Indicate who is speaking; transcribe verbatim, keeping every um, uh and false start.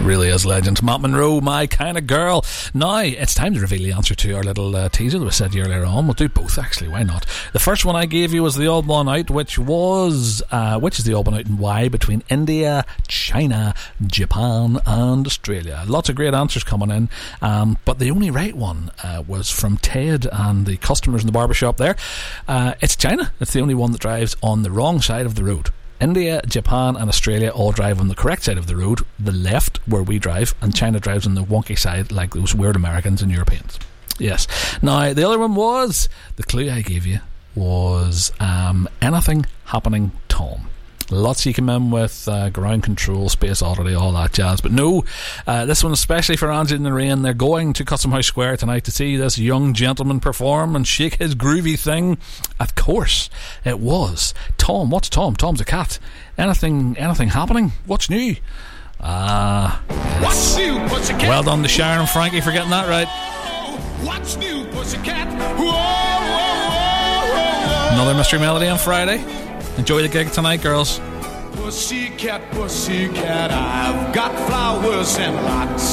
Speaker 1: really is legend. Matt Monro, My Kind of Girl. Now it's time to reveal the answer to our little uh, teaser that we said earlier on. We'll do both, actually, why not? The first one I gave you was the odd one out, which was uh, which is the odd one out and why between India, China, Japan and Australia. Lots of great answers coming in, um, but the only right one uh, was from Ted and the customers in the barbershop there. Uh, it's China. It's the only one that drives on the wrong side of the road. India, Japan and Australia all drive on the correct side of the road, the left where we drive, and China drives on the wonky side like those weird Americans and Europeans. Yes. Now the other one was, the clue I gave you was um, Anything Happening Tom. Lots you come in with uh, ground control, space oddity, all that jazz. But no, uh, this one especially for Angie and Lorraine. They're going to Custom House Square tonight to see this young gentleman perform and shake his groovy thing. Of course, it was Tom. What's Tom? Tom's a cat. Anything, anything happening? What's new? Ah, uh, yes. What's new, pussycat? Well done to Sharon and Frankie for getting that right. What's new, pussycat? Whoa, whoa, whoa, whoa. Another mystery melody on Friday. Enjoy the gig tonight, girls. Pussycat, pussycat, I've got flowers and lots